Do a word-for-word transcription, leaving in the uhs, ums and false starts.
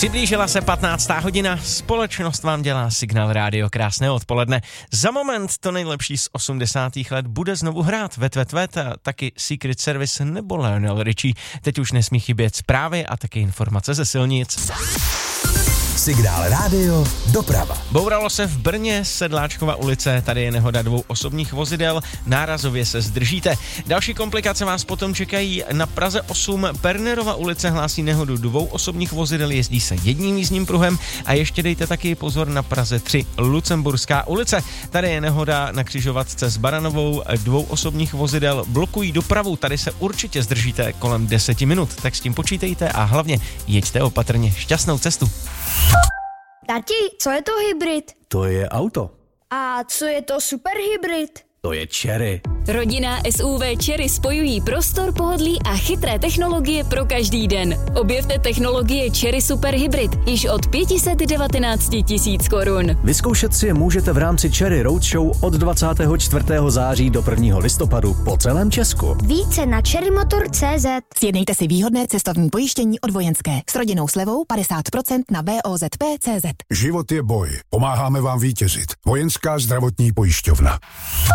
Přiblížila se patnáctá hodina, společnost vám dělá Signál Rádio, krásné odpoledne. Za moment to nejlepší z osmdesátých let bude znovu hrát Vet Vet Vet a taky Secret Service nebo Lionel Richie. Teď už nesmí chybět zprávy a taky informace ze silnic. Signál Rádio, doprava. Bouralo se v Brně, Sedláčkova ulice, tady je nehoda dvou osobních vozidel, nárazově se zdržíte. Další komplikace vás potom čekají na Praze osm, Pernerova ulice hlásí nehodu dvou osobních vozidel, jezdí se jedním jízdním pruhem a ještě dejte taky pozor na Praze tři, Lucemburská ulice. Tady je nehoda na křižovatce s Baranovou, dvou osobních vozidel blokují dopravu, tady se určitě zdržíte kolem deseti minut, tak s tím počítejte a hlavně jeďte opatrně, šťastnou cestu. Tati, co je to hybrid? To je auto. A co je to superhybrid? To je Chery. Rodinná S U V Chery spojují prostor, pohodlí a chytré technologie pro každý den. Objevte technologie Chery Super Hybrid již od pět set devatenáct tisíc korun. Vyzkoušet si je můžete v rámci Chery Roadshow od dvacátého čtvrtého září do prvního listopadu po celém Česku. Více na cherrymotor tečka cé zet. Sjednejte si výhodné cestovní pojištění od Vojenské s rodinnou slevou padesát procent na V O Z P tečka cé zet. Život je boj. Pomáháme vám vítězit. Vojenská zdravotní pojišťovna.